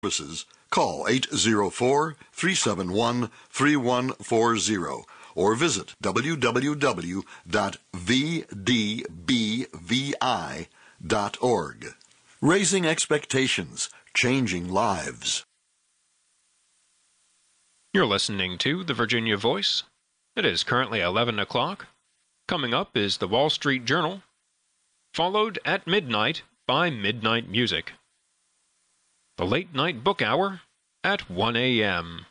Services, call 804-371-3140 or visit www.vdbvi.org. Raising expectations, changing lives. You're listening to the Virginia Voice. It is currently 11 o'clock. Coming up is the Wall Street Journal, followed at midnight by Midnight Music. The Late Night Book Hour at 1 a.m.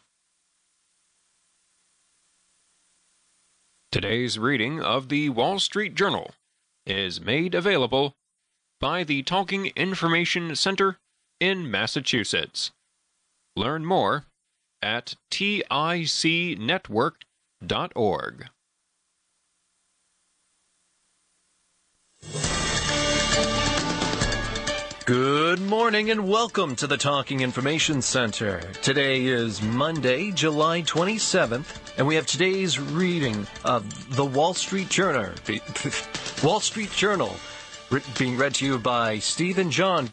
Today's reading of the Wall Street Journal is made available by the Talking Information Center in Massachusetts. Learn more at ticnetwork.org. Good morning and welcome to the Talking Information Center. Today is Monday, July 27th, and we have today's reading of the Wall Street Journal. Wall Street Journal, being read to you by Steve and John.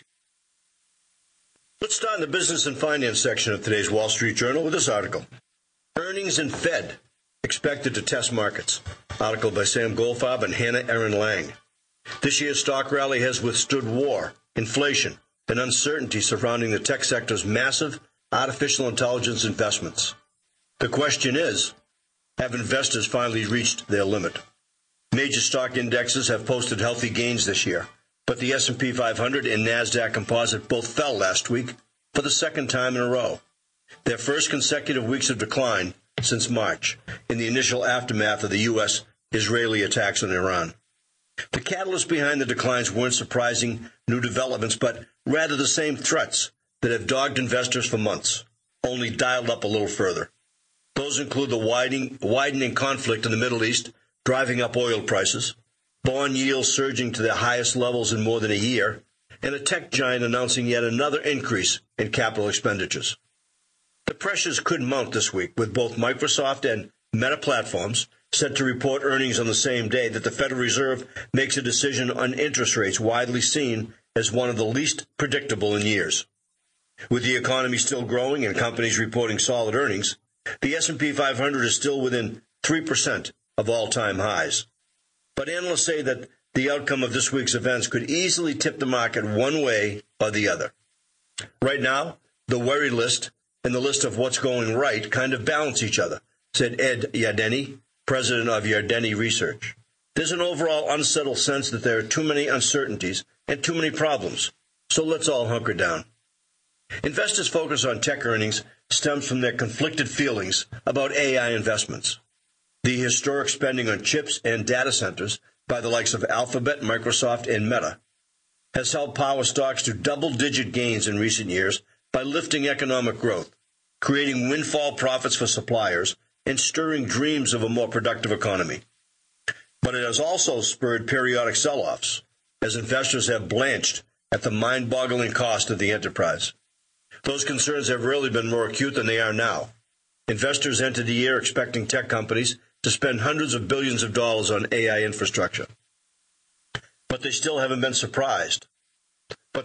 Let's start in the business and finance section of today's Wall Street Journal with this article. Earnings in Fed expected to test markets. Article by Sam Goldfarb and Hannah Erin Lang. This year's stock rally has withstood war, inflation, and uncertainty surrounding the tech sector's massive artificial intelligence investments. The question is, have investors finally reached their limit? Major stock indexes have posted healthy gains this year, but the S&P 500 and NASDAQ Composite both fell last week for the second time in a row, their first consecutive weeks of decline since March, in the initial aftermath of the U.S.-Israeli attacks on Iran. The catalyst behind the declines weren't surprising new developments, but rather the same threats that have dogged investors for months, only dialed up a little further. Those include the widening conflict in the Middle East, driving up oil prices, bond yields surging to their highest levels in more than a year, and a tech giant announcing yet another increase in capital expenditures. The pressures could mount this week, with both Microsoft and Meta Platforms set to report earnings on the same day that the Federal Reserve makes a decision on interest rates widely seen as one of the least predictable in years. With the economy still growing and companies reporting solid earnings, the S&P 500 is still within 3% of all-time highs. But analysts say that the outcome of this week's events could easily tip the market one way or the other. Right now, the worry list and the list of what's going right kind of balance each other, said Ed Yardeni, president of Yardeni Research. There's an overall unsettled sense that there are too many uncertainties and too many problems, so let's all hunker down. Investors' focus on tech earnings stems from their conflicted feelings about AI investments. The historic spending on chips and data centers by the likes of Alphabet, Microsoft, and Meta has helped power stocks to double-digit gains in recent years by lifting economic growth, creating windfall profits for suppliers, and stirring dreams of a more productive economy. But it has also spurred periodic sell-offs, as investors have blanched at the mind-boggling cost of the enterprise. Those concerns have rarely been more acute than they are now. Investors entered the year expecting tech companies to spend hundreds of billions of dollars on AI infrastructure. But they still have been surprised by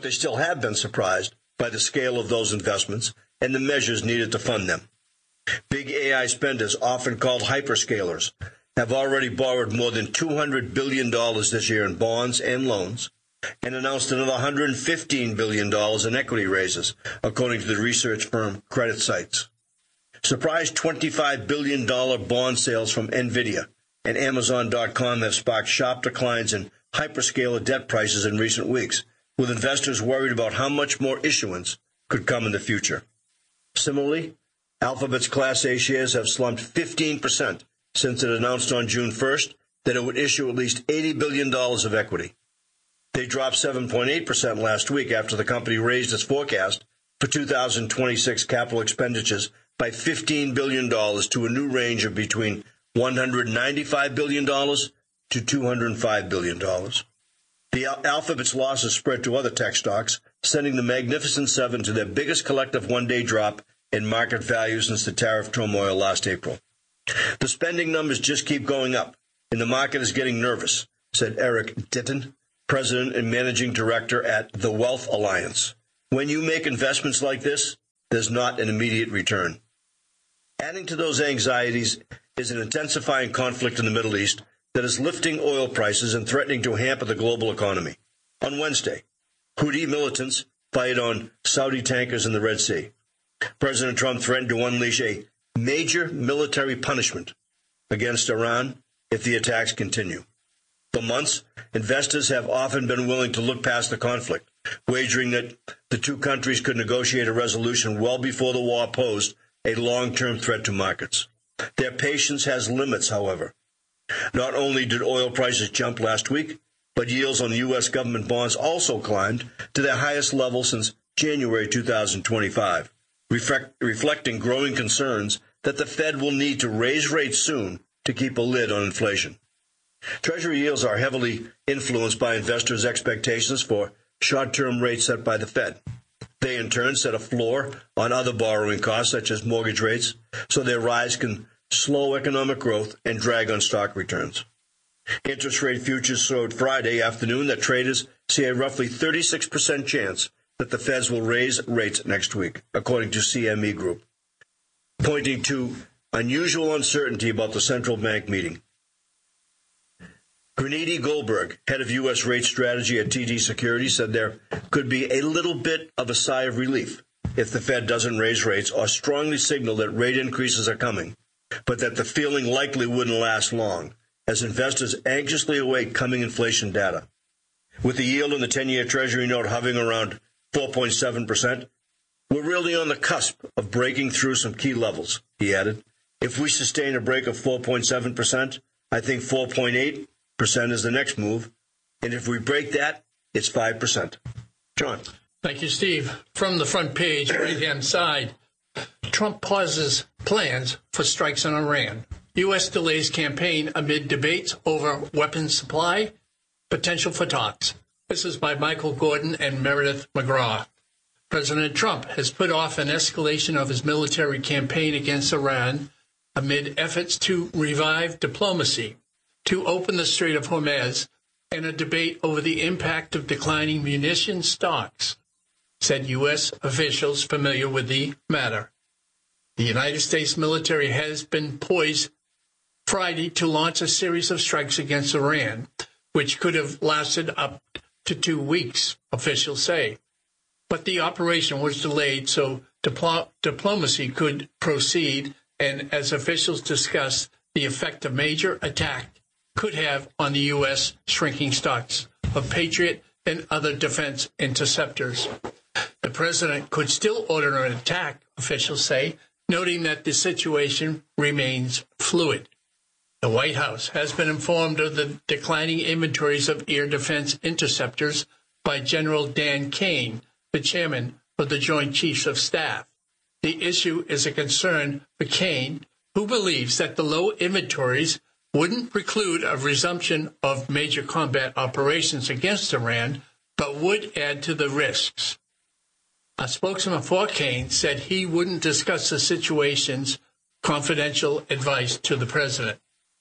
the scale of those investments and the measures needed to fund them. Big AI spenders, often called hyperscalers, have already borrowed more than $200 billion this year in bonds and loans and announced another $115 billion in equity raises, according to the research firm CreditSights. Surprise $25 billion bond sales from NVIDIA and Amazon.com have sparked sharp declines in hyperscaler debt prices in recent weeks, with investors worried about how much more issuance could come in the future. Similarly, Alphabet's Class A shares have slumped 15% since it announced on June 1st that it would issue at least $80 billion of equity. They dropped 7.8% last week after the company raised its forecast for 2026 capital expenditures by $15 billion to a new range of between $195 billion to $205 billion. The Alphabet's losses spread to other tech stocks, sending the Magnificent Seven to their biggest collective one-day drop in market value since the tariff turmoil last April. The spending numbers just keep going up, and the market is getting nervous, said Eric Ditton, president and managing director at the Wealth Alliance. When you make investments like this, there's not an immediate return. Adding to those anxieties is an intensifying conflict in the Middle East that is lifting oil prices and threatening to hamper the global economy. On Wednesday, Houthi militants fired on Saudi tankers in the Red Sea. President Trump threatened to unleash a major military punishment against Iran if the attacks continue. For months, investors have often been willing to look past the conflict, wagering that the two countries could negotiate a resolution well before the war posed a long-term threat to markets. Their patience has limits, however. Not only did oil prices jump last week, but yields on U.S. government bonds also climbed to their highest level since January 2025, reflecting growing concerns that the Fed will need to raise rates soon to keep a lid on inflation. Treasury yields are heavily influenced by investors' expectations for short-term rates set by the Fed. They, in turn, set a floor on other borrowing costs, such as mortgage rates, so their rise can slow economic growth and drag on stock returns. Interest rate futures showed Friday afternoon that traders see a roughly 36% chance that the Feds will raise rates next week, according to CME Group, pointing to unusual uncertainty about the central bank meeting. Grenady Goldberg, head of U.S. rate strategy at TD Securities, said there could be a little bit of a sigh of relief if the Fed doesn't raise rates or strongly signal that rate increases are coming, but that the feeling likely wouldn't last long, as investors anxiously await coming inflation data. With the yield on the 10-year Treasury note hovering around 4.7%, we're really on the cusp of breaking through some key levels, he added. If we sustain a break of 4.7%, I think 4.8% is the next move, and if we break that, it's 5%. John. Thank you, Steve. From the front page, right-hand side, Trump pauses plans for strikes on Iran. U.S. delays campaign amid debates over weapons supply, potential for talks. This is by Michael Gordon and Meredith McGraw. President Trump has put off an escalation of his military campaign against Iran amid efforts to revive diplomacy, to open the Strait of Hormuz, and a debate over the impact of declining munition stocks, said U.S. officials familiar with the matter. The United States military has been poised Friday to launch a series of strikes against Iran, which could have lasted up to 2 weeks, officials say. But the operation was delayed so diplomacy could proceed, and as officials discussed the effect a major attack could have on the U.S. shrinking stocks of Patriot and other defense interceptors. The president could still order an attack, officials say, noting that the situation remains fluid. The White House has been informed of the declining inventories of air defense interceptors by General Dan Kane, the chairman of the Joint Chiefs of Staff. The issue is a concern for Kane, who believes that the low inventories wouldn't preclude a resumption of major combat operations against Iran, but would add to the risks. A spokesman for Kane said he wouldn't discuss the situation's confidential advice to the president.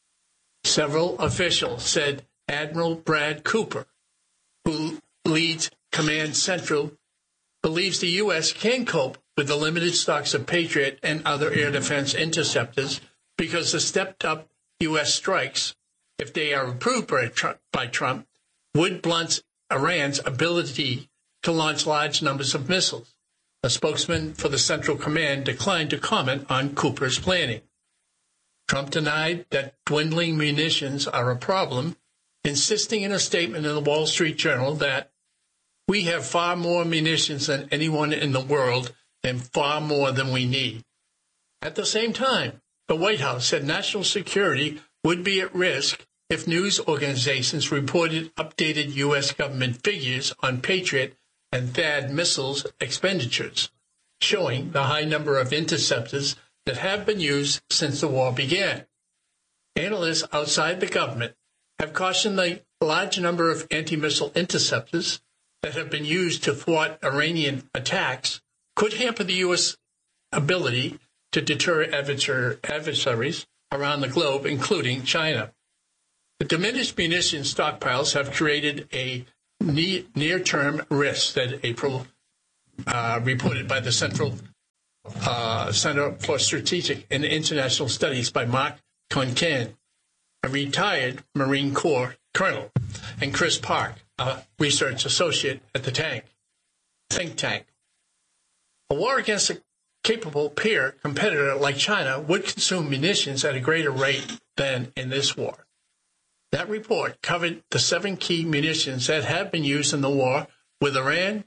Several officials said Admiral Brad Cooper, who leads Command Central, believes the U.S. can cope with the limited stocks of Patriot and other air defense interceptors because the stepped-up U.S. strikes, if they are approved by Trump, would blunt Iran's ability to launch large numbers of missiles. A spokesman for the Central Command declined to comment on Cooper's planning. Trump denied that dwindling munitions are a problem, insisting in a statement in the Wall Street Journal that we have far more munitions than anyone in the world and far more than we need. At the same time, the White House said national security would be at risk if news organizations reported updated U.S. government figures on Patriot and THAAD missiles expenditures, showing the high number of interceptors that have been used since the war began. Analysts outside the government have cautioned the large number of anti-missile interceptors that have been used to thwart Iranian attacks could hamper the U.S. ability to deter adversaries around the globe, including China. The diminished munition stockpiles have created a near-term risk, said April, reported by the Central Center for Strategic and International Studies by Mark Concan, a retired Marine Corps colonel, and Chris Park, a research associate at the think tank. A war against a capable peer competitor like China would consume munitions at a greater rate than in this war. That report covered the 7 key munitions that have been used in the war with Iran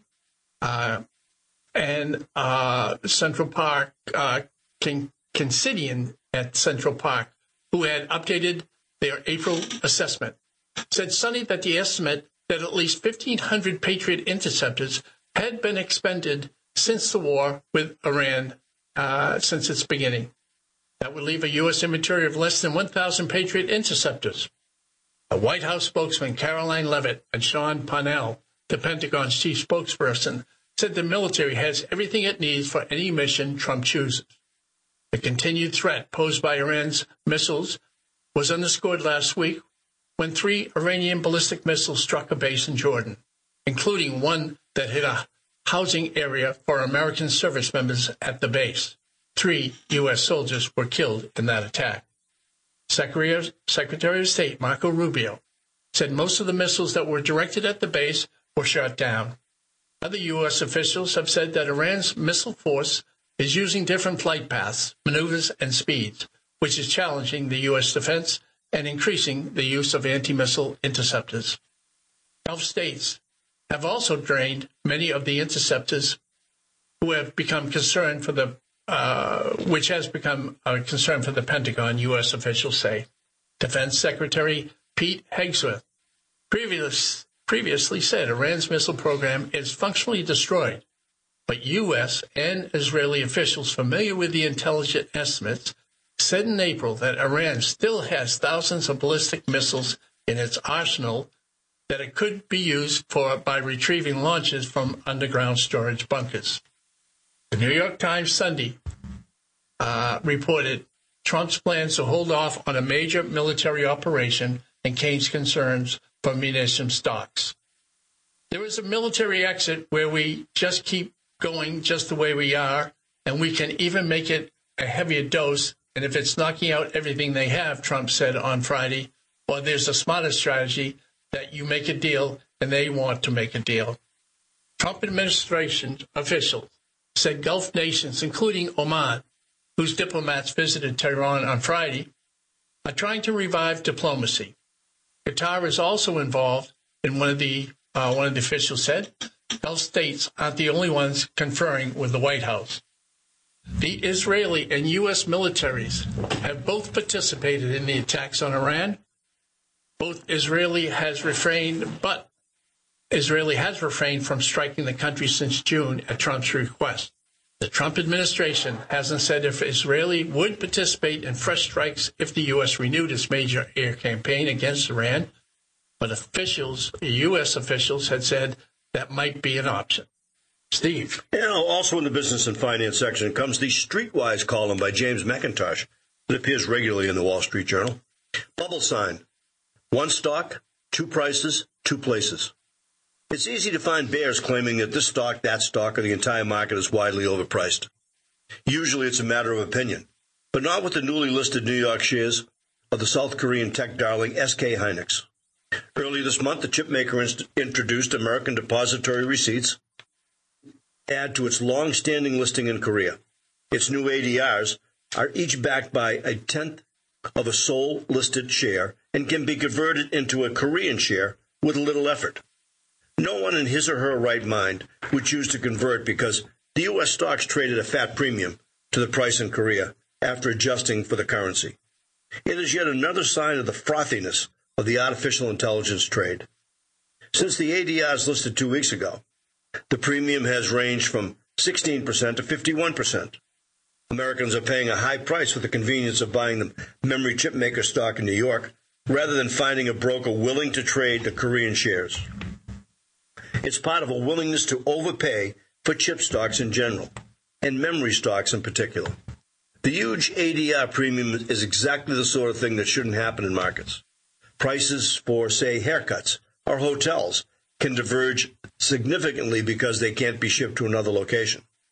and Central Park, Kinsidian at Central Park, who had updated their April assessment, said Sunday that the estimate that at least 1,500 Patriot interceptors had been expended since the war with Iran since its beginning. That would leave a U.S. inventory of less than 1,000 Patriot interceptors. A White House spokesman, Caroline Leavitt, and Sean Parnell, the Pentagon's chief spokesperson, said the military has everything it needs for any mission Trump chooses. The continued threat posed by Iran's missiles was underscored last week when 3 Iranian ballistic missiles struck a base in Jordan, including one that hit a housing area for American service members at the base. 3 U.S. soldiers were killed in that attack. Secretary of State Marco Rubio said most of the missiles that were directed at the base were shot down. Other U.S. officials have said that Iran's missile force is using different flight paths, maneuvers, and speeds, which is challenging the U.S. defense and increasing the use of anti-missile interceptors. Gulf states have also drained many of the interceptors who have become concerned for the which has become a concern for the Pentagon, U.S. officials say. Defense Secretary Pete Hegseth previously said Iran's missile program is functionally destroyed, but U.S. and Israeli officials familiar with the intelligence estimates said in April that Iran still has thousands of ballistic missiles in its arsenal that it could be used by retrieving launches from underground storage bunkers. The New York Times Sunday reported Trump's plans to hold off on a major military operation and Kane's concerns for munition stocks. There is a military exit where we just keep going just the way we are, and we can even make it a heavier dose, and if it's knocking out everything they have, Trump said on Friday, or there's a smarter strategy that you make a deal and they want to make a deal. Trump administration officials said Gulf nations, including Oman, whose diplomats visited Tehran on Friday, are trying to revive diplomacy. Qatar is also involved in one of the officials said. Gulf states aren't the only ones conferring with the White House. The Israeli and U.S. militaries have both participated in the attacks on Iran. Israeli has refrained from striking the country since June at Trump's request. The Trump administration hasn't said if Israeli would participate in fresh strikes if the U.S. renewed its major air campaign against Iran, but U.S. officials had said that might be an option. Steve. Also in the business and finance section comes the Streetwise column by James McIntosh that appears regularly in the Wall Street Journal. Bubble sign. 1 stock, 2 prices, 2 places. It's easy to find bears claiming that this stock, that stock, or the entire market is widely overpriced. Usually it's a matter of opinion, but not with the newly listed New York shares of the South Korean tech darling SK Hynix. Early this month, the chipmaker introduced American depository receipts add to its long-standing listing in Korea. Its new ADRs are each backed by 1/10 of a Seoul-listed share and can be converted into a Korean share with little effort. No one in his or her right mind would choose to convert because the U.S. stocks traded a fat premium to the price in Korea after adjusting for the currency. It is yet another sign of the frothiness of the artificial intelligence trade. Since the ADRs listed 2 weeks ago, the premium has ranged from 16% to 51%. Americans are paying a high price for the convenience of buying the memory chip maker stock in New York rather than finding a broker willing to trade the Korean shares. It's part of a willingness to overpay for chip stocks in general, and memory stocks in particular. The huge ADR premium is exactly the sort of thing that shouldn't happen in markets. Prices for, say, haircuts or hotels can diverge significantly because they can't be shipped to another location.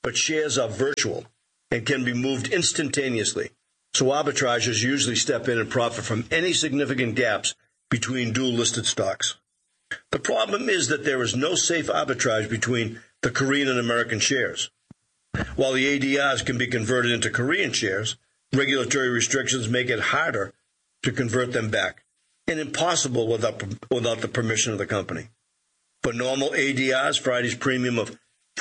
but shares are virtual and can be moved instantaneously, so arbitrageurs usually step in and profit from any significant gaps between dual-listed stocks. The problem is that there is no safe arbitrage between the Korean and American shares. While the ADRs can be converted into Korean shares, regulatory restrictions make it harder to convert them back, and impossible without the permission of the company. For normal ADRs, Friday's premium of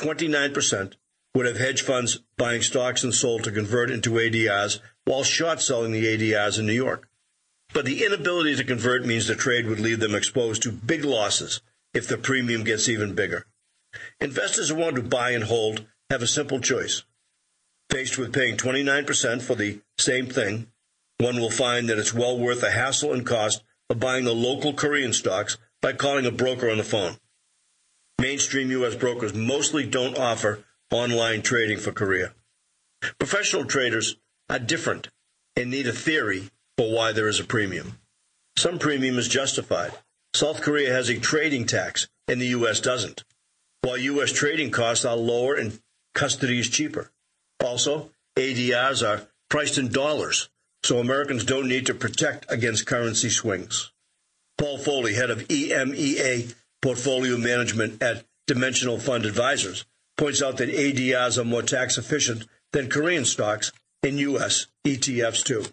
29% would have hedge funds buying stocks and sold to convert into ADRs while short selling the ADRs in New York. But the inability to convert means the trade would leave them exposed to big losses if the premium gets even bigger. Investors who want to buy and hold have a simple choice. Faced with paying 29% for the same thing, one will find that it's well worth the hassle and cost of buying the local Korean stocks by calling a broker on the phone. Mainstream U.S. brokers mostly don't offer online trading for Korea. Professional traders are different and need a theory for why there is a premium. Some premium is justified. South Korea has a trading tax, and the U.S. doesn't, while U.S. trading costs are lower and custody is cheaper. Also, ADRs are priced in dollars, so Americans don't need to protect against currency swings. Paul Foley, head of EMEA Portfolio Management at Dimensional Fund Advisors, points out that ADRs are more tax efficient than Korean stocks and U.S. ETFs too.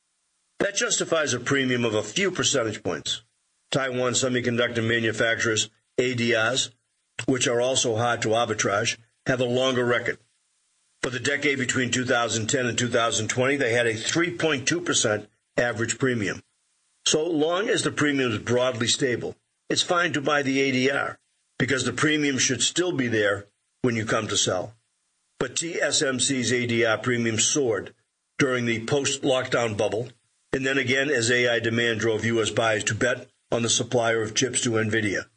That justifies a premium of a few percentage points. Taiwan semiconductor manufacturers, ADRs, which are also hard to arbitrage, have a longer record. For the decade between 2010 and 2020, they had a 3.2% average premium. So long as the premium is broadly stable, it's fine to buy the ADR, because the premium should still be there when you come to sell. But TSMC's ADR premium soared during the post-lockdown bubble, and then again as AI demand drove U.S. buyers to bet on the supplier of chips to NVIDIA.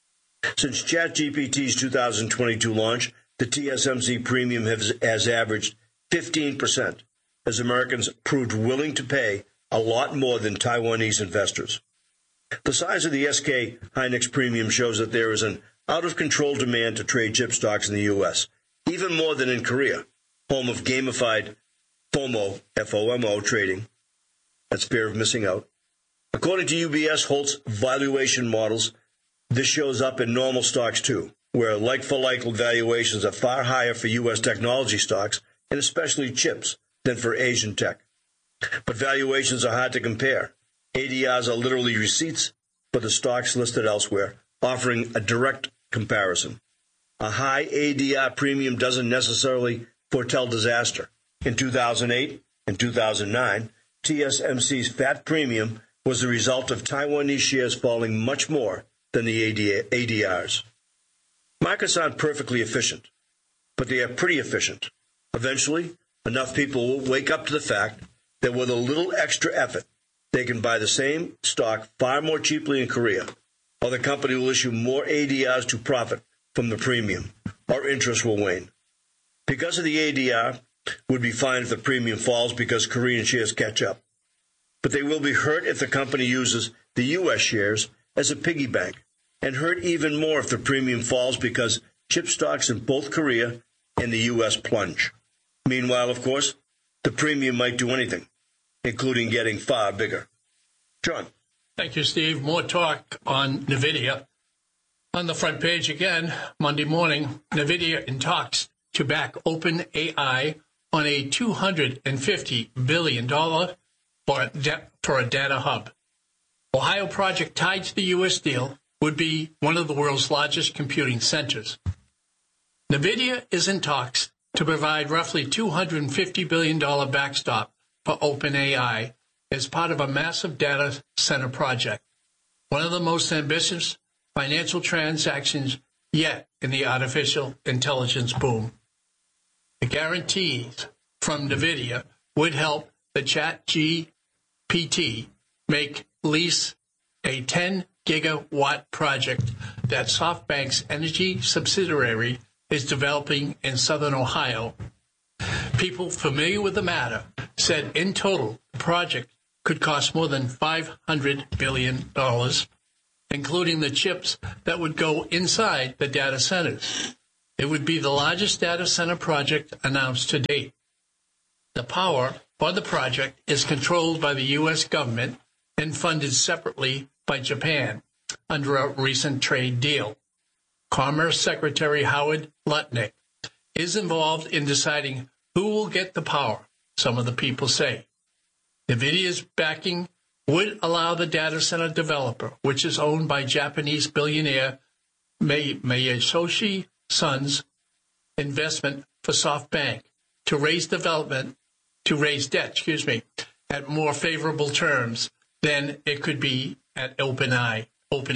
Since ChatGPT's 2022 launch, the TSMC premium has averaged 15%, as Americans proved willing to pay a lot more than Taiwanese investors. The size of the SK Hynix premium shows that there is an out-of-control demand to trade chip stocks in the U.S., even more than in Korea, home of gamified FOMO, F-O-M-O trading. That's fear of missing out. According to UBS Holt's valuation models, this shows up in normal stocks too, where like-for-like valuations are far higher for U.S. technology stocks, and especially chips, than for Asian tech. But valuations are hard to compare. ADRs are literally receipts for the stocks listed elsewhere, offering a direct comparison. A high ADR premium doesn't necessarily foretell disaster. In 2008 and 2009, TSMC's fat premium was the result of Taiwanese shares falling much more than the ADRs. Markets aren't perfectly efficient, but they are pretty efficient. Eventually, enough people will wake up to the fact that with a little extra effort, they can buy the same stock far more cheaply in Korea, or the company will issue more ADRs to profit from the premium, or interest will wane. Because of the ADR, would be fine if the premium falls because Korean shares catch up. But they will be hurt if the company uses the U.S. shares as a piggy bank, and hurt even more if the premium falls because chip stocks in both Korea and the U.S. plunge. Meanwhile, of course, the premium might do anything, including getting far bigger. John. Thank you, Steve. More talk on NVIDIA. On the front page again, Monday morning, NVIDIA in talks to back OpenAI on a $250 billion for a data hub. Ohio project tied to the U.S. deal would be one of the world's largest computing centers. NVIDIA is in talks to provide roughly $250 billion backstop for OpenAI as part of a massive data center project, one of the most ambitious financial transactions yet in the artificial intelligence boom. The guarantees from NVIDIA would help the ChatGPT make lease a 10-gigawatt project that SoftBank's energy subsidiary is developing in southern Ohio. People familiar with the matter said in total the project could cost more than $500 billion, including the chips that would go inside the data centers. It would be the largest data center project announced to date. The power for the project is controlled by the U.S. government and funded separately by Japan under a recent trade deal. Commerce Secretary Howard Lutnick is involved in deciding who will get the power, some of the people say. NVIDIA's backing would allow the data center developer, which is owned by Japanese billionaire Masayoshi Son's investment for SoftBank, to raise debt, at more favorable terms than it could be at OpenAI.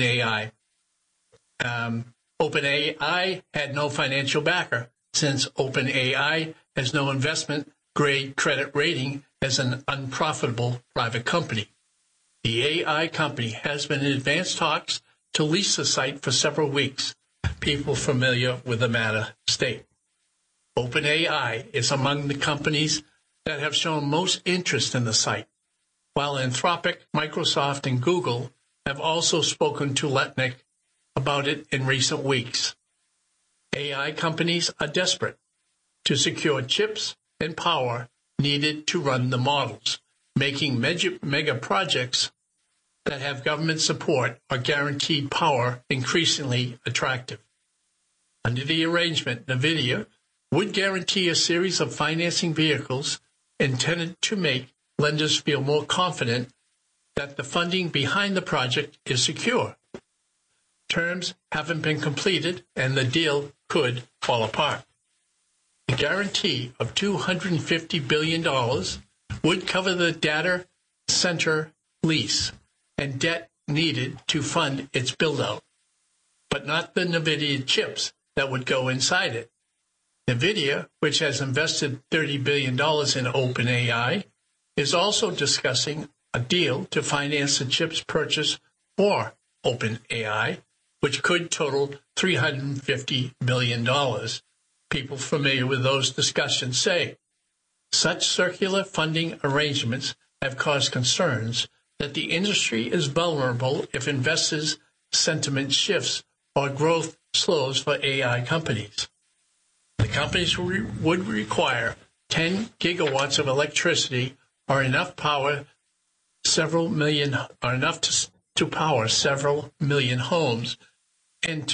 OpenAI had no financial backer, since OpenAI has no investment-grade credit rating as an unprofitable private company. The AI company has been in advanced talks to lease the site for several weeks. People familiar with the matter state. OpenAI is among the companies that have shown most interest in the site, while Anthropic, Microsoft, and Google have also spoken to Lutnick about it in recent weeks. AI companies are desperate to secure chips and power needed to run the models, making mega projects that have government support or guaranteed power increasingly attractive. Under the arrangement, NVIDIA would guarantee a series of financing vehicles intended to make lenders feel more confident that the funding behind the project is secure. Terms haven't been completed, and the deal could fall apart. The guarantee of $250 billion would cover the data center lease and debt needed to fund its build-out, but not the NVIDIA chips that would go inside it. NVIDIA, which has invested $30 billion in OpenAI, is also discussing a deal to finance the chips purchase for OpenAI, which could total $350 billion. People familiar with those discussions say such circular funding arrangements have caused concerns that the industry is vulnerable if investors' sentiment shifts or growth slows for AI companies. The companies would require 10 gigawatts of electricity or enough power to power several million homes, and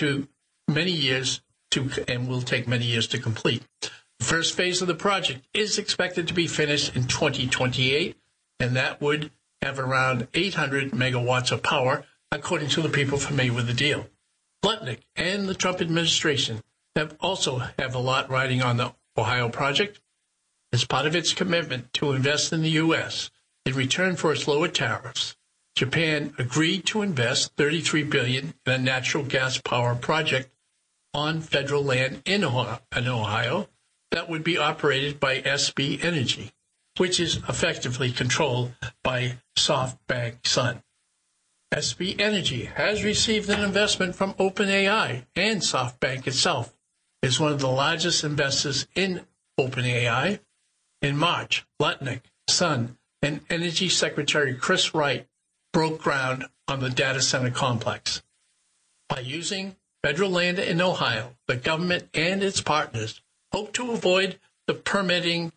will take many years to complete. The first phase of the project is expected to be finished in 2028, and that would have around 800 megawatts of power, according to the people familiar with the deal. Lutnick and the Trump administration also have a lot riding on the Ohio project. As part of its commitment to invest in the U.S. in return for its lower tariffs, Japan agreed to invest $33 billion in a natural gas power project on federal land in Ohio that would be operated by SB Energy, which is effectively controlled by SoftBank Sun. SB Energy has received an investment from OpenAI, and SoftBank itself is one of the largest investors in OpenAI. In March, Lutnick, Sun, and Energy Secretary Chris Wright broke ground on the data center complex. By using federal land in Ohio, the government and its partners hope to avoid the permitting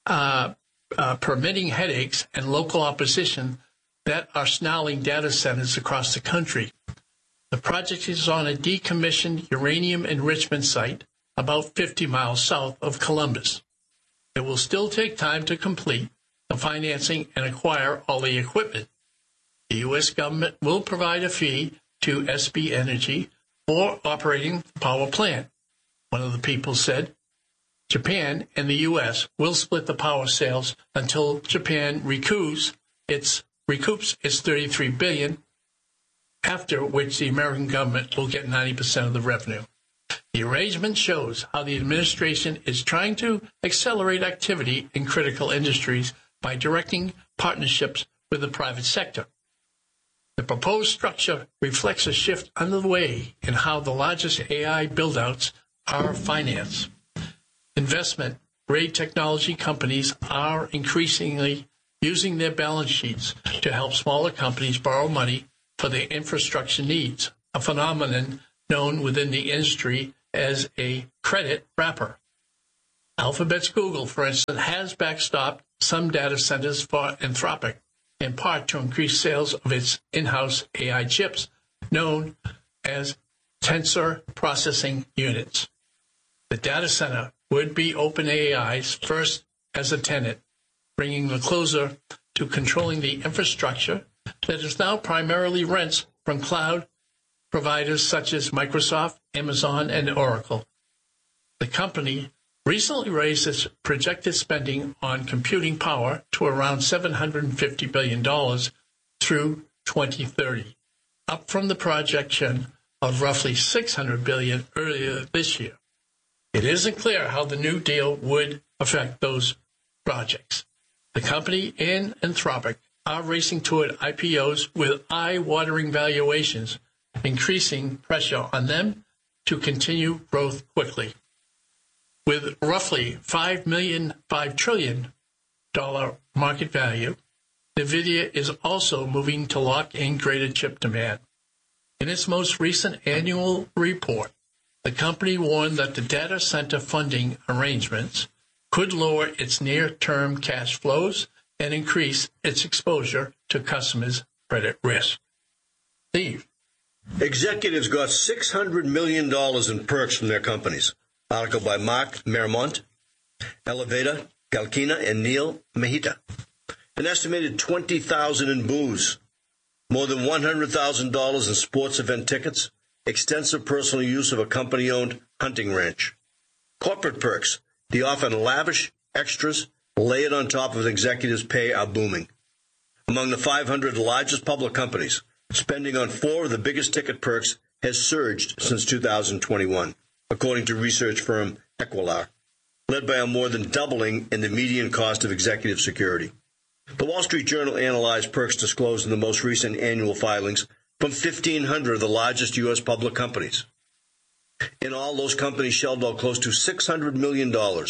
headaches and local opposition that are snarling data centers across the country. The project is on a decommissioned uranium enrichment site about 50 miles south of Columbus. It will still take time to complete the financing and acquire all the equipment. The U.S. government will provide a fee to SB Energy for operating the power plant. One of the people said, Japan and the U.S. will split the power sales until Japan recoups its $33 billion, after which the American government will get 90% of the revenue. The arrangement shows how the administration is trying to accelerate activity in critical industries by directing partnerships with the private sector. The proposed structure reflects a shift underway in how the largest AI build-outs are financed. Investment-grade technology companies are increasingly using their balance sheets to help smaller companies borrow money for their infrastructure needs, a phenomenon known within the industry as a credit wrapper. Alphabet's Google, for instance, has backstopped some data centers for Anthropic, in part to increase sales of its in-house AI chips, known as tensor processing units. The data center would be OpenAI's first as a tenant, bringing them closer to controlling the infrastructure that is now primarily rents from cloud providers such as Microsoft, Amazon, and Oracle. The company recently raised its projected spending on computing power to around $750 billion through 2030, up from the projection of roughly $600 billion earlier this year. It isn't clear how the new deal would affect those projects. The company and Anthropic are racing toward IPOs with eye-watering valuations, increasing pressure on them to continue growth quickly. With roughly $5 trillion market value, NVIDIA is also moving to lock in greater chip demand. In its most recent annual report, the company warned that the data center funding arrangements could lower its near-term cash flows and increase its exposure to customers' credit risk. Steve. Executives got $600 million in perks from their companies. Article by Mark Mermont, Elevata, Galkina, and Neil Mehita. An estimated $20,000 in booze, more than $100,000 in sports event tickets, extensive personal use of a company-owned hunting ranch. Corporate perks, the often lavish extras layered on top of an executive's pay, are booming. Among the 500 largest public companies, spending on 4 of the biggest ticket perks has surged since 2021, according to research firm Equilar, led by a more than doubling in the median cost of executive security. The Wall Street Journal analyzed perks disclosed in the most recent annual filings from 1,500 of the largest U.S. public companies. In all, those companies shelled out close to $600 million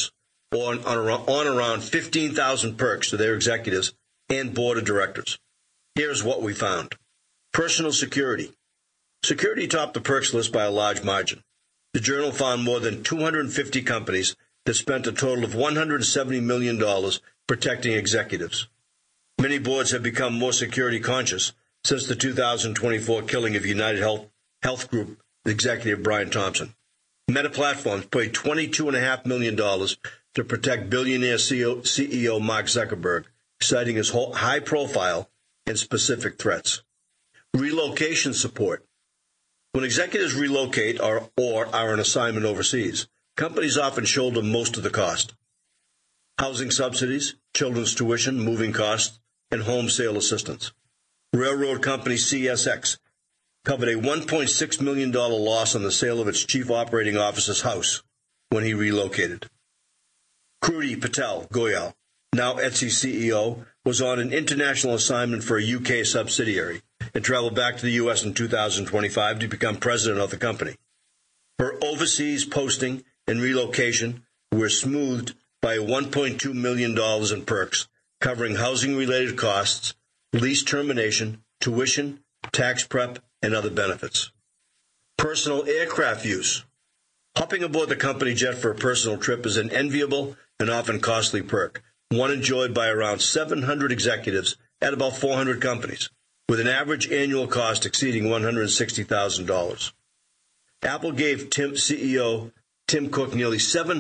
on around 15,000 perks to their executives and board of directors. Here's what we found. Personal security. Security topped the perks list by a large margin. The Journal found more than 250 companies that spent a total of $170 million protecting executives. Many boards have become more security conscious since the 2024 killing of United Health Group executive Brian Thompson. Meta Platforms paid $22.5 million to protect billionaire CEO Mark Zuckerberg, citing his high-profile and specific threats. Relocation support. When executives relocate or are on assignment overseas, companies often shoulder most of the cost. Housing subsidies, children's tuition, moving costs, and home sale assistance. Railroad company CSX covered a $1.6 million loss on the sale of its chief operating officer's house when he relocated. Kruti Patel Goyal, now Etsy CEO, was on an international assignment for a UK subsidiary and traveled back to the U.S. in 2025 to become president of the company. Her overseas posting and relocation were smoothed by $1.2 million in perks, covering housing-related costs, lease termination, tuition, tax prep, and other benefits. Personal aircraft use. Hopping aboard the company jet for a personal trip is an enviable and often costly perk, one enjoyed by around 700 executives at about 400 companies, with an average annual cost exceeding $160,000. Apple gave CEO Tim Cook nearly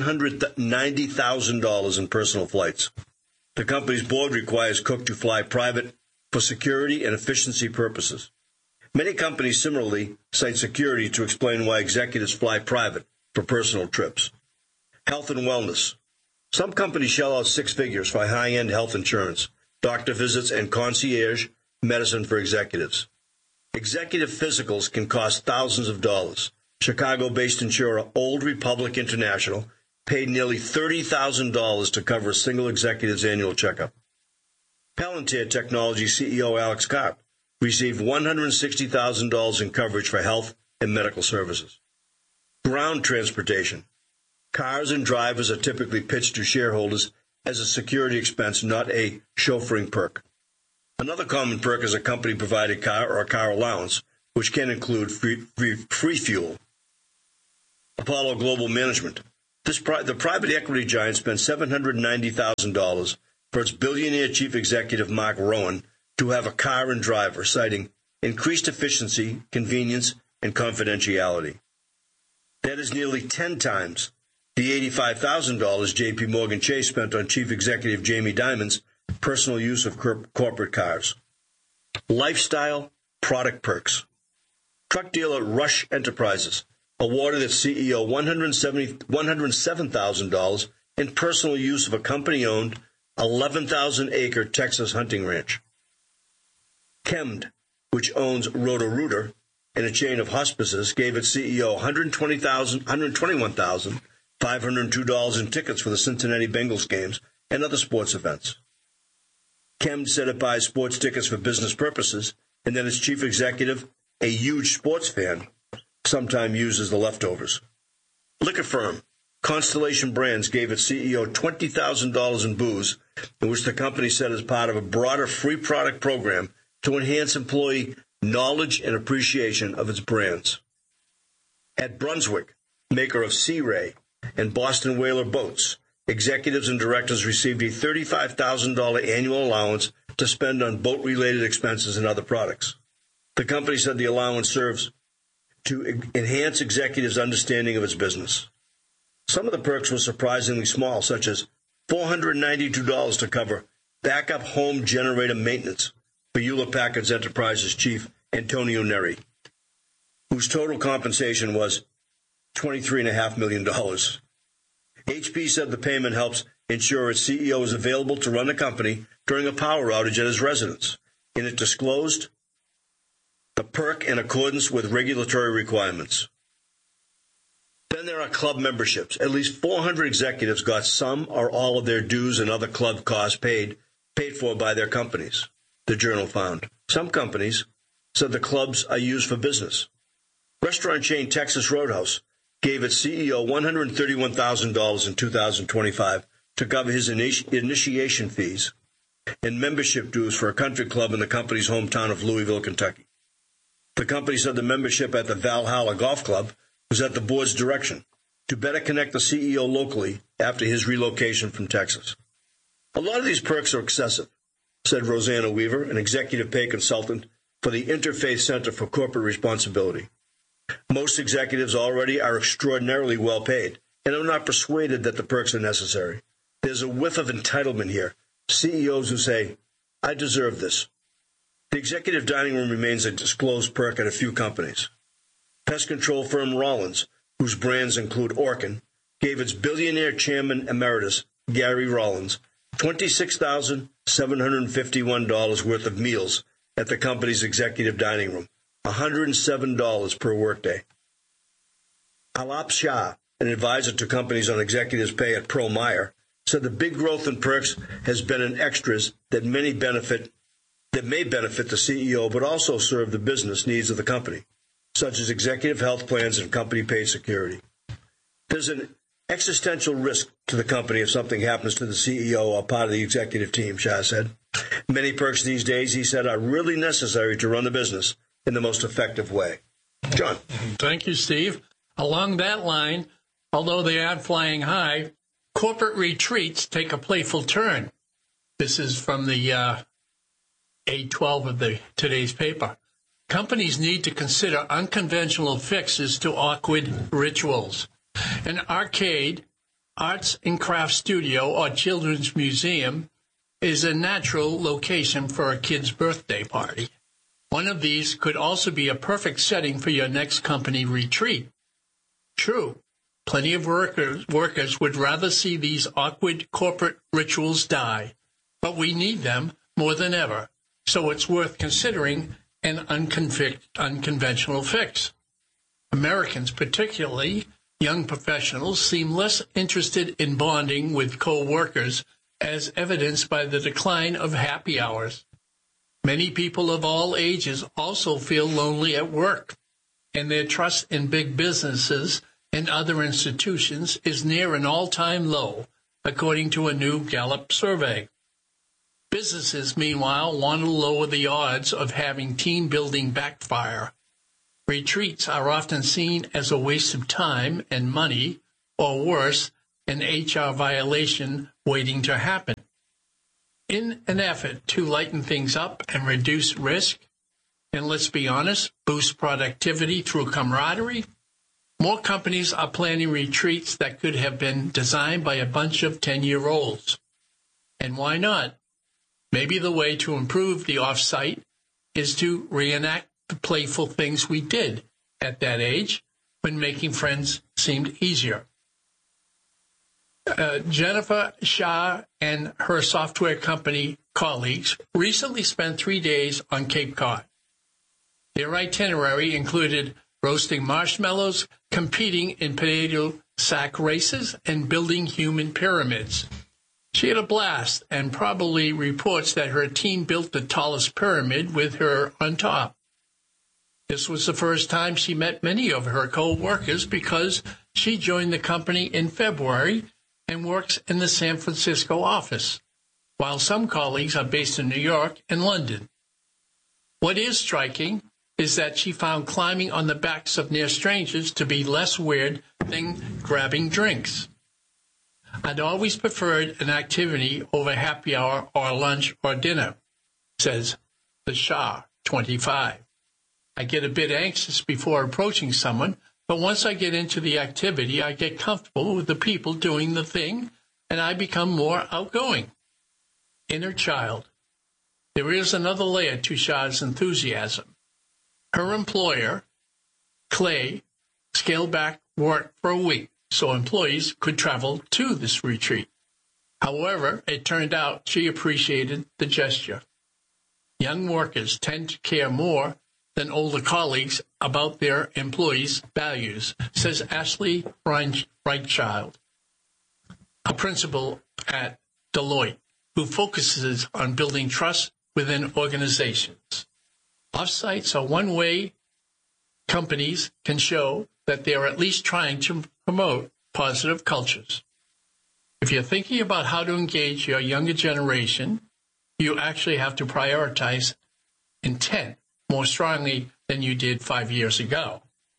$790,000 in personal flights. The company's board requires Cook to fly private for security and efficiency purposes. Many companies similarly cite security to explain why executives fly private for personal trips. Health and wellness. Some companies shell out 6 figures for high-end health insurance, doctor visits, and concierge medicine for executives. Executive physicals can cost thousands of dollars. Chicago-based insurer Old Republic International paid nearly $30,000 to cover a single executive's annual checkup. Palantir Technology CEO Alex Karp received $160,000 in coverage for health and medical services. Ground transportation. Cars and drivers are typically pitched to shareholders as a security expense, not a chauffeuring perk. Another common perk is a company-provided car or a car allowance, which can include free fuel. Apollo Global Management. The private equity giant spent $790,000 for its billionaire chief executive Mark Rowan to have a car and driver, citing increased efficiency, convenience, and confidentiality. That is nearly 10 times the $85,000 J.P. Morgan Chase spent on chief executive Jamie Dimon's personal use of corporate cars. Lifestyle product perks. Truck dealer Rush Enterprises awarded its CEO $107,000 in personal use of a company-owned 11,000-acre Texas hunting ranch. Chemd, which owns Roto-Rooter and a chain of hospices, gave its CEO $121,502 in tickets for the Cincinnati Bengals games and other sports events. Chemd said it buys sports tickets for business purposes, and that its chief executive, a huge sports fan, sometimes uses the leftovers. Liquor firm Constellation Brands gave its CEO $20,000 in booze, in which the company said is part of a broader free product program to enhance employee knowledge and appreciation of its brands. At Brunswick, maker of Sea Ray and Boston Whaler boats, executives and directors received a $35,000 annual allowance to spend on boat-related expenses and other products. The company said the allowance serves to enhance executives' understanding of its business. Some of the perks were surprisingly small, such as $492 to cover backup home generator maintenance for Hewlett-Packard Enterprises chief Antonio Neri, whose total compensation was $23.5 million. HP said the payment helps ensure its CEO is available to run the company during a power outage at his residence, and it disclosed the perk in accordance with regulatory requirements. Then there are club memberships. At least 400 executives got some or all of their dues and other club costs paid for by their companies, the Journal found. Some companies said the clubs are used for business. Restaurant chain Texas Roadhouse gave its CEO $131,000 in 2025 to cover his initiation fees and membership dues for a country club in the company's hometown of Louisville, Kentucky. The company said the membership at the Valhalla Golf Club was at the board's direction to better connect the CEO locally after his relocation from Texas. A lot of these perks are excessive, said Rosanna Weaver, an executive pay consultant for the Interfaith Center for Corporate Responsibility. Most executives already are extraordinarily well paid, and I'm not persuaded that the perks are necessary. There's a whiff of entitlement here. CEOs who say, I deserve this. The executive dining room remains a disclosed perk at a few companies. Pest control firm Rollins, whose brands include Orkin, gave its billionaire chairman emeritus, Gary Rollins, $26,751 worth of meals at the company's executive dining room, $107 per workday. Alap Shah, an advisor to companies on executives' pay at Pearl Meyer, said the big growth in perks has been in extras that may benefit the CEO, but also serve the business needs of the company, such as executive health plans and company paid security. There's an existential risk to the company if something happens to the CEO or part of the executive team, Shah said. Many perks these days, he said, are really necessary to run the business in the most effective way. John. Thank you, Steve. Along that line, although they aren't flying high, corporate retreats take a playful turn. This is from the A12 of today's paper. Companies need to consider unconventional fixes to awkward rituals. An arcade, arts and crafts studio, or children's museum is a natural location for a kid's birthday party. One of these could also be a perfect setting for your next company retreat. True, plenty of workers would rather see these awkward corporate rituals die, but we need them more than ever, so it's worth considering an unconventional fix. Americans, particularly young professionals, seem less interested in bonding with co-workers, as evidenced by the decline of happy hours. Many people of all ages also feel lonely at work, and their trust in big businesses and other institutions is near an all-time low, according to a new Gallup survey. Businesses, meanwhile, want to lower the odds of having team building backfire. Retreats are often seen as a waste of time and money, or worse, an HR violation waiting to happen. In an effort to lighten things up and reduce risk, and let's be honest, boost productivity through camaraderie, more companies are planning retreats that could have been designed by a bunch of 10-year-olds. And why not? Maybe the way to improve the off-site is to reenact the playful things we did at that age when making friends seemed easier. Jennifer Shah and her software company colleagues recently spent 3 days on Cape Cod. Their itinerary included roasting marshmallows, competing in potato sack races, and building human pyramids. She had a blast and probably reports that her team built the tallest pyramid with her on top. This was the first time she met many of her co-workers because she joined the company in February and works in the San Francisco office, while some colleagues are based in New York and London. What is striking is that she found climbing on the backs of near strangers to be less weird than grabbing drinks. I'd always preferred an activity over happy hour or lunch or dinner, says the Shah, 25. I get a bit anxious before approaching someone, but once I get into the activity, I get comfortable with the people doing the thing, and I become more outgoing. Inner child. There is another layer to Shah's enthusiasm. Her employer, Clay, scaled back work for a week so employees could travel to this retreat. However, it turned out she appreciated the gesture. Young workers tend to care more than older colleagues about their employees' values, says Ashley Reichild, a principal at Deloitte, who focuses on building trust within organizations. Offsites are one way companies can show that they are at least trying to promote positive cultures. If you're thinking about how to engage your younger generation, you actually have to prioritize intent more strongly than you did 5 years ago.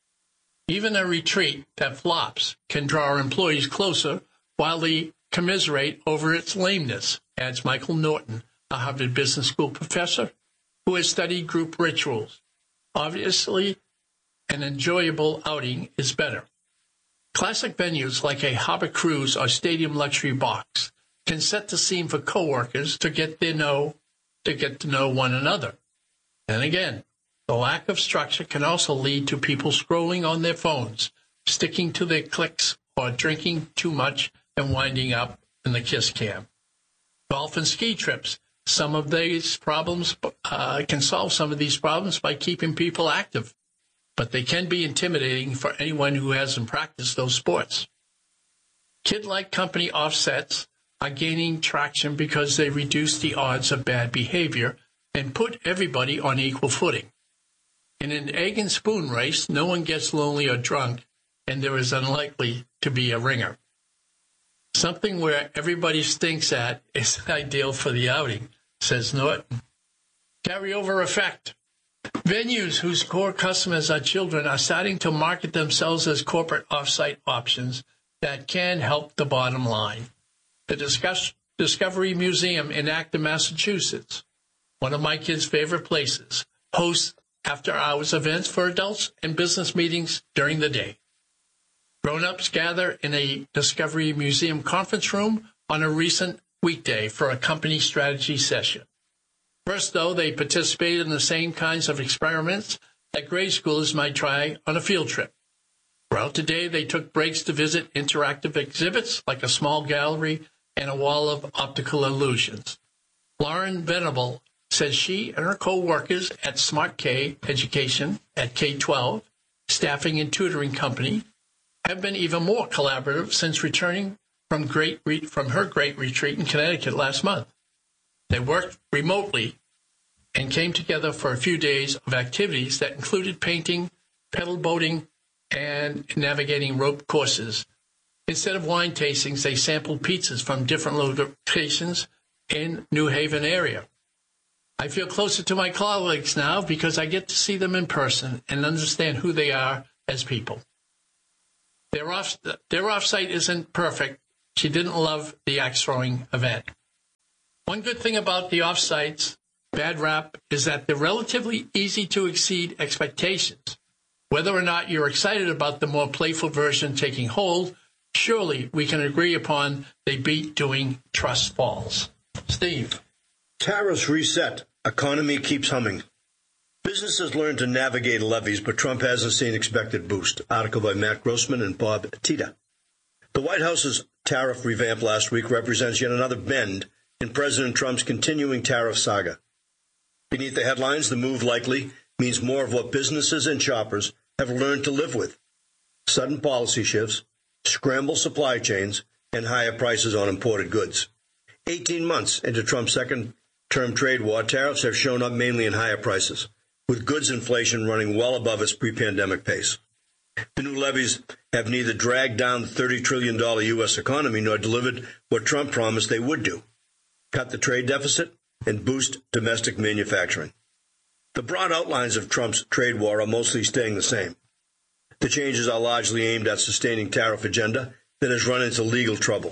Even a retreat that flops can draw our employees closer while they commiserate over its lameness, adds Michael Norton, a Harvard Business School professor who has studied group rituals. Obviously, an enjoyable outing is better. Classic venues like a harbor cruise or stadium luxury box can set the scene for coworkers to get to know one another. And again, the lack of structure can also lead to people scrolling on their phones, sticking to their clicks, or drinking too much and winding up in the kiss cam. Golf and ski trips. Some of these problems can solve some of these problems by keeping people active, but they can be intimidating for anyone who hasn't practiced those sports. Kid-like company offsets are gaining traction because they reduce the odds of bad behavior and put everybody on equal footing. In an egg and spoon race, no one gets lonely or drunk, and there is unlikely to be a ringer. Something where everybody stinks at is ideal for the outing, says Norton. Carryover effect. Venues whose core customers are children are starting to market themselves as corporate off-site options that can help the bottom line. The Discovery Museum in Acton, Massachusetts, one of my kids' favorite places, hosts after-hours events for adults and business meetings during the day. Grown-ups gather in a Discovery Museum conference room on a recent weekday for a company strategy session. First, though, they participate in the same kinds of experiments that grade schoolers might try on a field trip. Throughout the day, they took breaks to visit interactive exhibits like a small gallery and a wall of optical illusions. Lauren Venable says she and her co-workers at Smart K Education at K-12, staffing and tutoring company, have been even more collaborative since returning from her great retreat in Connecticut last month. They worked remotely and came together for a few days of activities that included painting, pedal boating, and navigating rope courses. Instead of wine tastings, they sampled pizzas from different locations in New Haven area. I feel closer to my colleagues now because I get to see them in person and understand who they are as people. Their offsite isn't perfect. She didn't love the axe throwing event. One good thing about the offsites, bad rap, is that they're relatively easy to exceed expectations. Whether or not you're excited about the more playful version taking hold, surely we can agree upon they beat doing trust falls. Steve. Tariffs reset. Economy keeps humming. Businesses learn to navigate levies, but Trump hasn't seen expected boost. Article by Matt Grossman and Bob Tita. The White House's tariff revamp last week represents yet another bend in President Trump's continuing tariff saga. Beneath the headlines, the move likely means more of what businesses and shoppers have learned to live with. Sudden policy shifts, scrambled supply chains, and higher prices on imported goods. 18 months into Trump's second-term trade war, tariffs have shown up mainly in higher prices, with goods inflation running well above its pre-pandemic pace. The new levies have neither dragged down the $30 trillion U.S. economy nor delivered what Trump promised they would do: cut the trade deficit and boost domestic manufacturing. The broad outlines of Trump's trade war are mostly staying the same. The changes are largely aimed at sustaining tariff agenda that has run into legal trouble.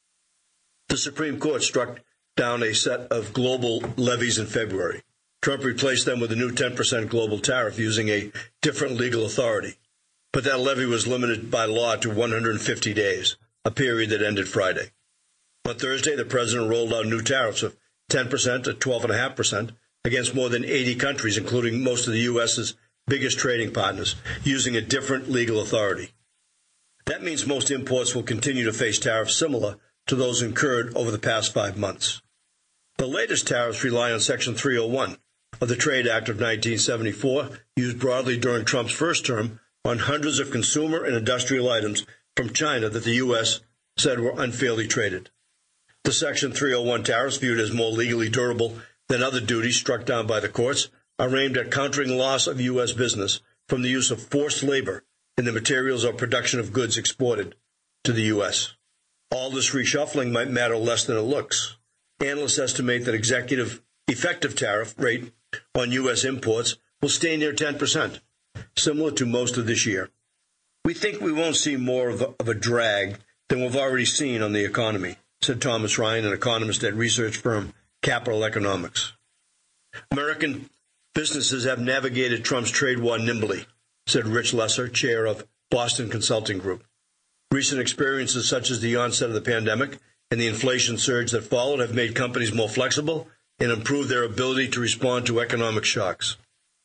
The Supreme Court struck down a set of global levies in February. Trump replaced them with a new 10% global tariff using a different legal authority. But that levy was limited by law to 150 days, a period that ended Friday. On Thursday, the president rolled out new tariffs of 10% to 12.5% against more than 80 countries, including most of the U.S.'s biggest trading partners, using a different legal authority. That means most imports will continue to face tariffs similar to those incurred over the past 5 months. The latest tariffs rely on Section 301 of the Trade Act of 1974, used broadly during Trump's first term on hundreds of consumer and industrial items from China that the U.S. said were unfairly traded. The Section 301 tariffs, viewed as more legally durable than other duties struck down by the courts, are aimed at countering loss of U.S. business from the use of forced labor in the materials or production of goods exported to the U.S. All this reshuffling might matter less than it looks. Analysts estimate that effective tariff rate on U.S. imports will stay near 10%, similar to most of this year. We think we won't see more of a drag than we've already seen on the economy, said Thomas Ryan, an economist at research firm Capital Economics. American businesses have navigated Trump's trade war nimbly, said Rich Lesser, chair of Boston Consulting Group. Recent experiences such as the onset of the pandemic and the inflation surge that followed have made companies more flexible and improved their ability to respond to economic shocks.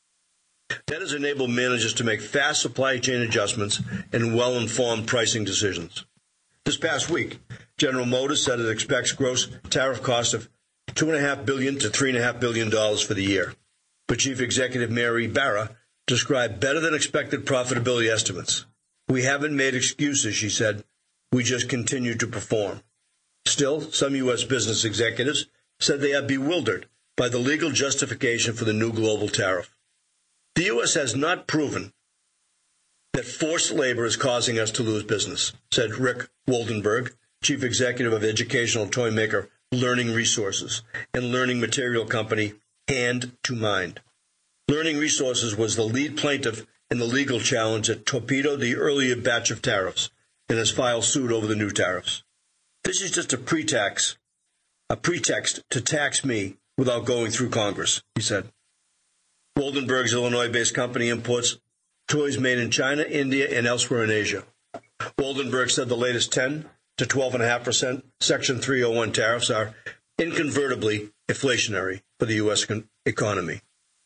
That has enabled managers to make fast supply chain adjustments and well-informed pricing decisions. This past week, General Motors said it expects gross tariff costs of $2.5 billion to $3.5 billion for the year. But Chief Executive Mary Barra described better-than-expected profitability estimates. "We haven't made excuses," she said. "We just continue to perform." Still, some U.S. business executives said they are bewildered by the legal justification for the new global tariff. The U.S. has not proven that forced labor is causing us to lose business, said Rick Woldenberg, chief executive of educational toy maker Learning Resources and learning material company Hand to Mind. Learning Resources was the lead plaintiff in the legal challenge that torpedoed the earlier batch of tariffs and has filed suit over the new tariffs. "This is just a pretext to tax me without going through Congress," he said. Woldenberg's Illinois-based company imports toys made in China, India, and elsewhere in Asia. Woldenberg said the latest 10 to 12.5% Section 301 tariffs are inconvertibly inflationary for the U.S. economy.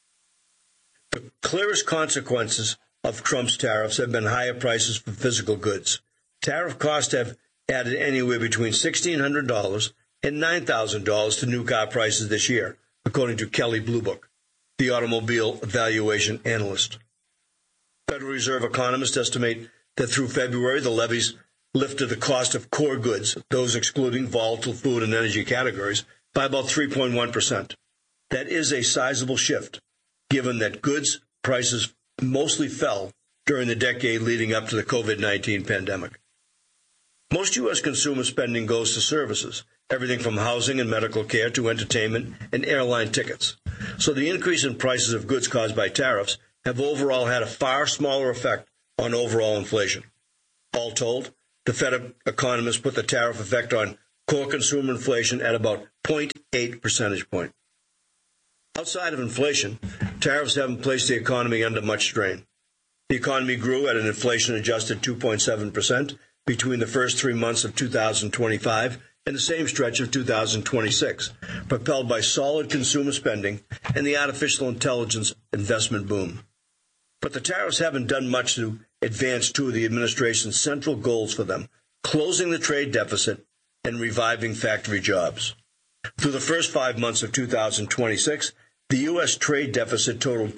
The clearest consequences of Trump's tariffs have been higher prices for physical goods. Tariff costs have added anywhere between $1,600 and $9,000 to new car prices this year, according to Kelley Blue Book, the automobile valuation analyst. Federal Reserve economists estimate that through February, the levies lifted the cost of core goods, those excluding volatile food and energy categories, by about 3.1%. That is a sizable shift, given that goods prices mostly fell during the decade leading up to the COVID-19 pandemic. Most U.S. consumer spending goes to services, everything from housing and medical care to entertainment and airline tickets. So the increase in prices of goods caused by tariffs have overall had a far smaller effect on overall inflation. All told, the Fed economists put the tariff effect on core consumer inflation at about 0.8 percentage point. Outside of inflation, tariffs haven't placed the economy under much strain. The economy grew at an inflation-adjusted 2.7% between the first 3 months of 2025 and the same stretch of 2026, propelled by solid consumer spending and the artificial intelligence investment boom. But the tariffs haven't done much to advance two of the administration's central goals for them, closing the trade deficit and reviving factory jobs. Through the first 5 months of 2026, the U.S. trade deficit totaled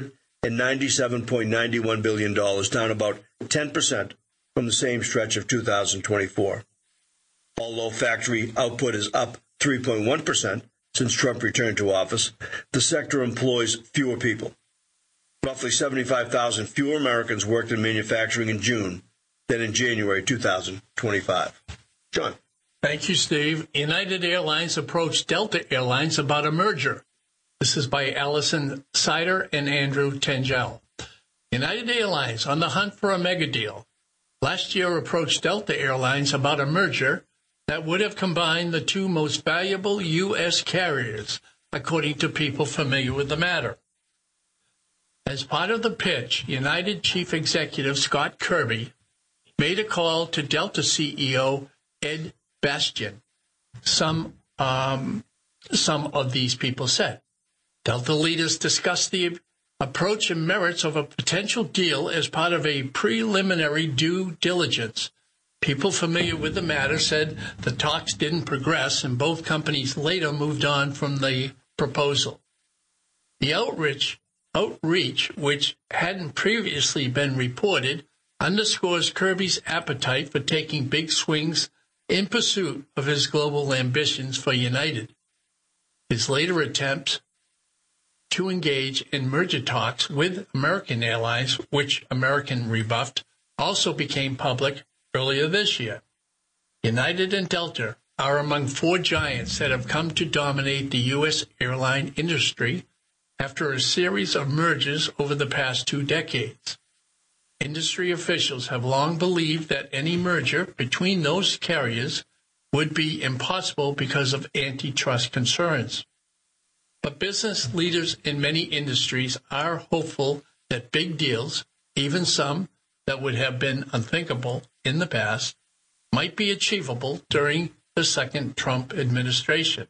$297.91 billion, down about 10% from the same stretch of 2024. Although factory output is up 3.1% since Trump returned to office, the sector employs fewer people. Roughly 75,000 fewer Americans worked in manufacturing in June than in January 2025. John. Thank you, Steve. United Airlines approached Delta Airlines about a merger. This is by Allison Sider and Andrew Tengel. United Airlines, on the hunt for a mega deal, last year approached Delta Airlines about a merger that would have combined the two most valuable U.S. carriers, according to people familiar with the matter. As part of the pitch, United Chief Executive Scott Kirby made a call to Delta CEO Ed Bastian. Some of these people said. Delta leaders discussed the approach and merits of a potential deal as part of a preliminary due diligence. People familiar with the matter said the talks didn't progress and both companies later moved on from the proposal. The outreach, which hadn't previously been reported, underscores Kirby's appetite for taking big swings in pursuit of his global ambitions for United. His later attempts to engage in merger talks with American Airlines, which American rebuffed, also became public earlier this year. United and Delta are among four giants that have come to dominate the U.S. airline industry after a series of mergers over the past 2 decades. Industry officials have long believed that any merger between those carriers would be impossible because of antitrust concerns. But business leaders in many industries are hopeful that big deals, even some that would have been unthinkable in the past, might be achievable during the second Trump administration.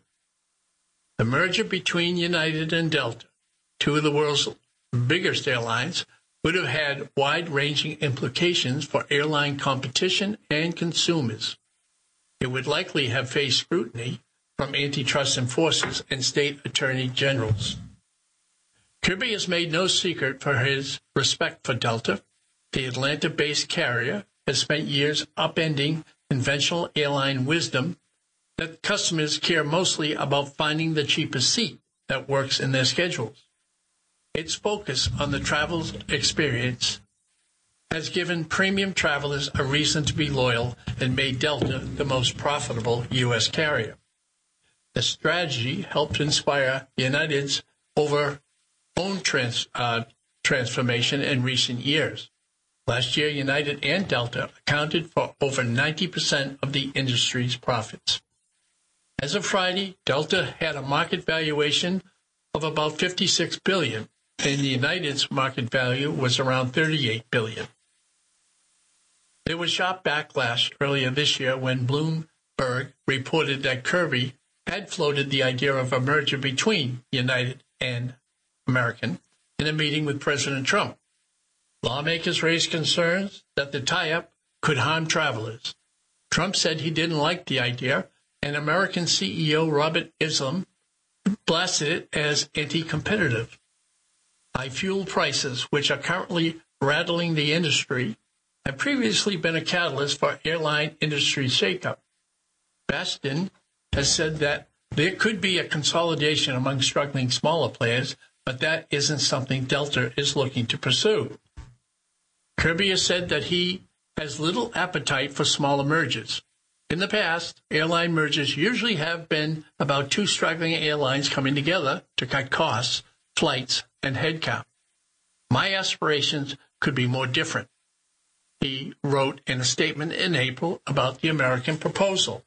The merger between United and Delta, two of the world's biggest airlines, would have had wide-ranging implications for airline competition and consumers. It would likely have faced scrutiny from antitrust enforcers and state attorney generals. Kirby has made no secret for his respect for Delta. The Atlanta-based carrier has spent years upending conventional airline wisdom that customers care mostly about finding the cheapest seat that works in their schedules. Its focus on the travel experience has given premium travelers a reason to be loyal and made Delta the most profitable U.S. carrier. The strategy helped inspire United's own transformation in recent years. Last year, United and Delta accounted for over 90% of the industry's profits. As of Friday, Delta had a market valuation of about $56 billion, and United's market value was around $38 billion. There was sharp backlash earlier this year when Bloomberg reported that Kirby had floated the idea of a merger between United and American in a meeting with President Trump. Lawmakers raised concerns that the tie-up could harm travelers. Trump said he didn't like the idea, and American CEO Robert Islam blasted it as anti-competitive. High fuel prices, which are currently rattling the industry, have previously been a catalyst for airline industry shakeup. Bastian has said that there could be a consolidation among struggling smaller players, but that isn't something Delta is looking to pursue. Kirby has said that he has little appetite for smaller mergers. In the past, airline mergers usually have been about two struggling airlines coming together to cut costs, flights, and headcount. My aspirations could be more different, he wrote in a statement in April about the American proposal.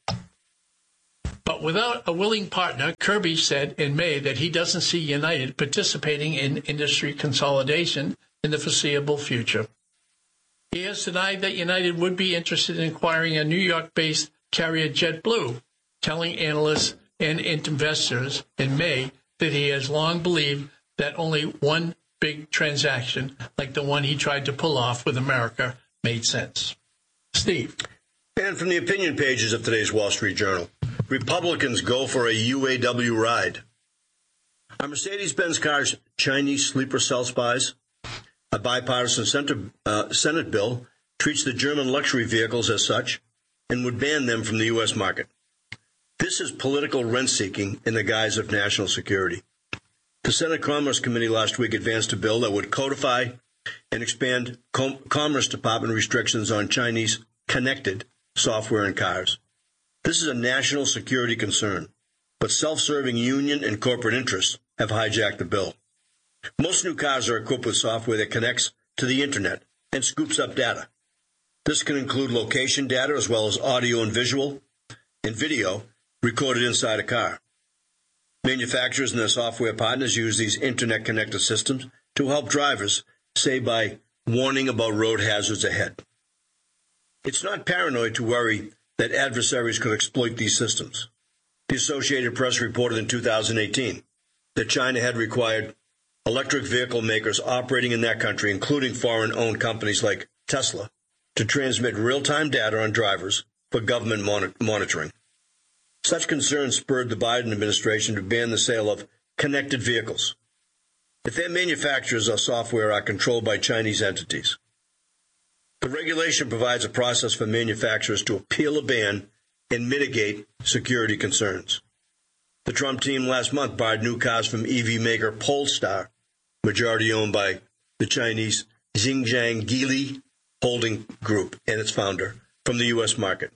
But without a willing partner, Kirby said in May that he doesn't see United participating in industry consolidation in the foreseeable future. He has denied that United would be interested in acquiring a New York-based carrier JetBlue, telling analysts and investors in May that he has long believed that only one big transaction, like the one he tried to pull off with America, made sense. Steve. And from the opinion pages of today's Wall Street Journal, Republicans go for a UAW ride. Are Mercedes-Benz cars Chinese sleeper cell spies? A bipartisan Senate bill treats the German luxury vehicles as such and would ban them from the U.S. market. This is political rent-seeking in the guise of national security. The Senate Commerce Committee last week advanced a bill that would codify and expand Commerce Department restrictions on Chinese connected software in cars. This is a national security concern, but self-serving union and corporate interests have hijacked the bill. Most new cars are equipped with software that connects to the Internet and scoops up data. This can include location data as well as audio and visual and video recorded inside a car. Manufacturers and their software partners use these Internet-connected systems to help drivers, say by warning about road hazards ahead. It's not paranoid to worry that adversaries could exploit these systems. The Associated Press reported in 2018 that China had required electric vehicle makers operating in that country, including foreign-owned companies like Tesla, to transmit real-time data on drivers for government monitoring. Such concerns spurred the Biden administration to ban the sale of connected vehicles if their manufacturers or software are controlled by Chinese entities. The regulation provides a process for manufacturers to appeal a ban and mitigate security concerns. The Trump team last month barred new cars from EV maker Polestar, majority owned by the Chinese Xinjiang Geely Holding Group and its founder, from the U.S. market.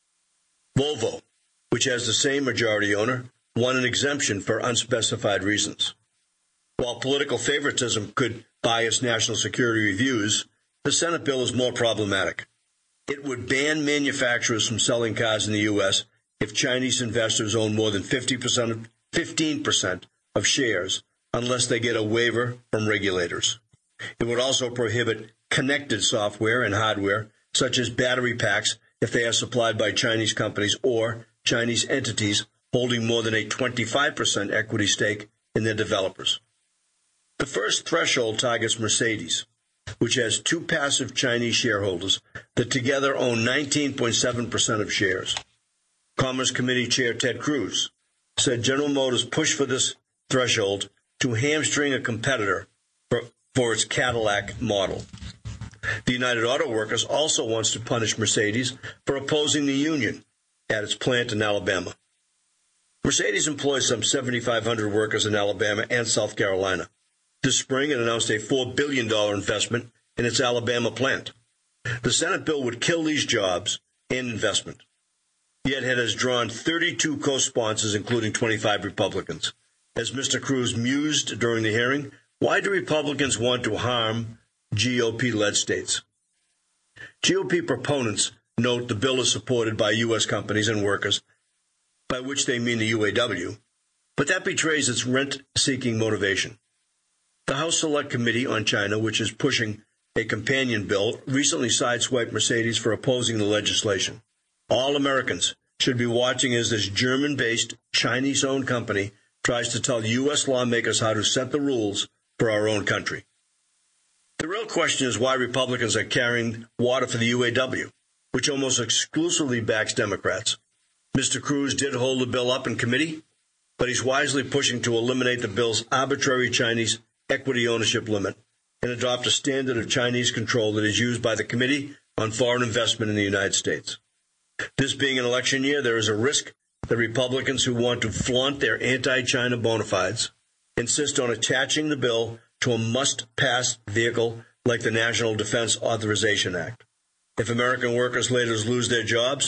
Volvo, which has the same majority owner, won an exemption for unspecified reasons. While political favoritism could bias national security reviews, the Senate bill is more problematic. It would ban manufacturers from selling cars in the U.S. if Chinese investors own more than 15% of shares, unless they get a waiver from regulators. It would also prohibit connected software and hardware, such as battery packs, if they are supplied by Chinese companies or Chinese entities holding more than a 25% equity stake in their developers. The first threshold targets Mercedes, which has two passive Chinese shareholders that together own 19.7% of shares. Commerce Committee Chair Ted Cruz said General Motors pushed for this threshold to hamstring a competitor for its Cadillac model. The United Auto Workers also wants to punish Mercedes for opposing the union at its plant in Alabama. Mercedes employs some 7,500 workers in Alabama and South Carolina. This spring, it announced a $4 billion investment in its Alabama plant. The Senate bill would kill these jobs and investment. Yet it has drawn 32 co-sponsors, including 25 Republicans. As Mr. Cruz mused during the hearing, why do Republicans want to harm GOP-led states? GOP proponents note the bill is supported by U.S. companies and workers, by which they mean the UAW, but that betrays its rent-seeking motivation. The House Select Committee on China, which is pushing a companion bill, recently sideswiped Mercedes for opposing the legislation. All Americans should be watching as this German-based, Chinese-owned company tries to tell U.S. lawmakers how to set the rules for our own country. The real question is why Republicans are carrying water for the UAW, which almost exclusively backs Democrats. Mr. Cruz did hold the bill up in committee, but he's wisely pushing to eliminate the bill's arbitrary Chinese equity ownership limit and adopt a standard of Chinese control that is used by the Committee on Foreign Investment in the United States. This being an election year, there is a risk that Republicans who want to flaunt their anti-China bona fides insist on attaching the bill to a must-pass vehicle like the National Defense Authorization Act. If American workers later lose their jobs,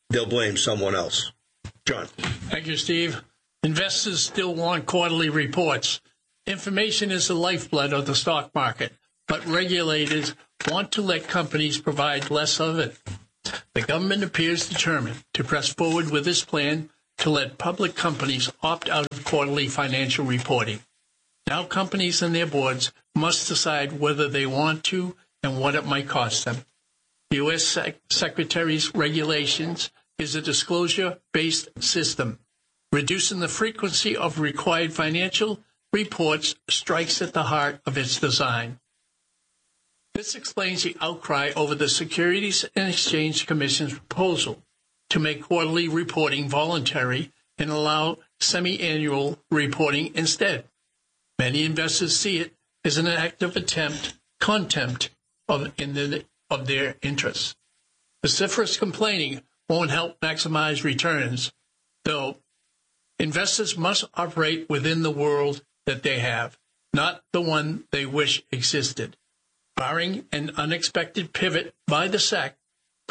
they'll blame someone else. John. Thank you, Steve. Investors still want quarterly reports. Information is the lifeblood of the stock market, but regulators want to let companies provide less of it. The government appears determined to press forward with this plan to let public companies opt out of quarterly financial reporting. Now companies and their boards must decide whether they want to and what it might cost them. The U.S. Secretary's regulations is a disclosure-based system. Reducing the frequency of required financial reports strikes at the heart of its design. This explains the outcry over the Securities and Exchange Commission's proposal to make quarterly reporting voluntary and allow semi-annual reporting instead. Many investors see it as an act of contempt of their interests. Vociferous complaining won't help maximize returns, though investors must operate within the world that they have, not the one they wish existed. Barring an unexpected pivot by the SEC,